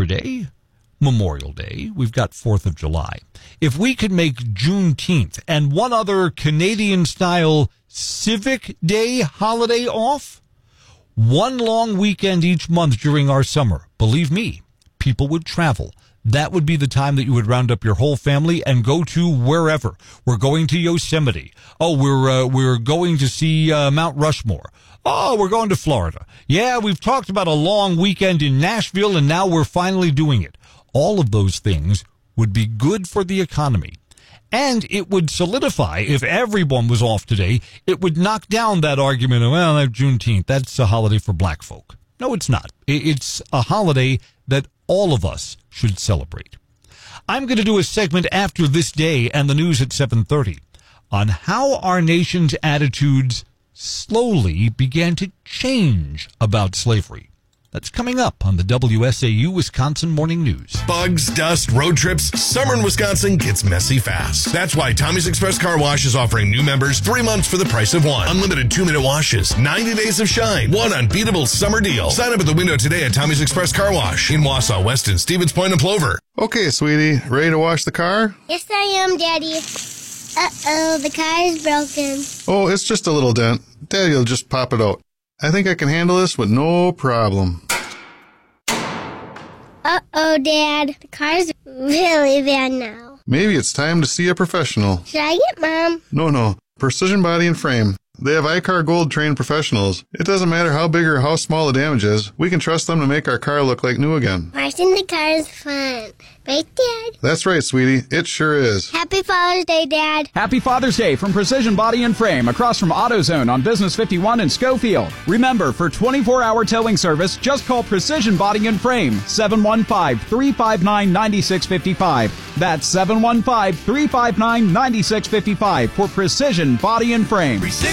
Labor Day, Memorial Day. We've got 4th of July. If we could make Juneteenth and one other Canadian-style Civic Day holiday off, one long weekend each month during our summer, believe me, people would travel. That would be the time that you would round up your whole family and go to wherever. We're going to Yosemite. Oh, we're going to see Mount Rushmore. Oh, we're going to Florida. Yeah, we've talked about a long weekend in Nashville, and now we're finally doing it. All of those things would be good for the economy. And it would solidify, if everyone was off today, it would knock down that argument of, well, Juneteenth, that's a holiday for black folk. No, it's not. It's a holiday that all of us should celebrate. I'm going to do a segment after this day and the news at 7:30 on how our nation's attitudes slowly began to change about slavery. That's coming up on the WSAU Wisconsin Morning News. Bugs, dust, road trips. Summer in Wisconsin gets messy fast. That's why Tommy's Express Car Wash is offering new members 3 months for the price of one. Unlimited 2-minute washes, 90 days of shine, one unbeatable summer deal. Sign up at the window today at Tommy's Express Car Wash in Wausau, Weston, Stevens Point, and Plover. Okay, sweetie, ready to wash the car? Yes, I am, Daddy. Uh-oh, the car is broken. Oh, it's just a little dent. Daddy will just pop it out. I think I can handle this with no problem. Uh-oh, Dad. The car's really bad now. Maybe it's time to see a professional. Should I get Mom? No. Precision Body and Frame. They have iCar Gold trained professionals. It doesn't matter how big or how small the damage is. We can trust them to make our car look like new again. Washing the car is fun. Right, Dad? That's right, sweetie. It sure is. Happy Father's Day, Dad. Happy Father's Day from Precision Body and Frame across from AutoZone on Business 51 in Schofield. Remember, for 24-hour towing service, just call Precision Body and Frame, 715-359-9655. That's 715-359-9655 for Precision Body and Frame. Precision